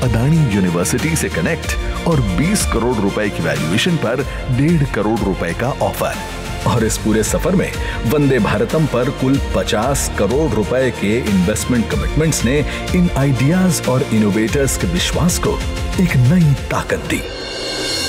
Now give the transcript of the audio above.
Adani university से connect और 20 करोड़ रुपए की वैल्यूएशन पर 1.5 करोड़ रुपए का ऑफर। और इस पूरे सफर में वंदे भारतम पर कुल 50 करोड़ रुपए के इन्वेस्टमेंट कमिटमेंट्स ने इन आइडियाज और इनोवेटर्स के विश्वास को एक नई ताकत दी।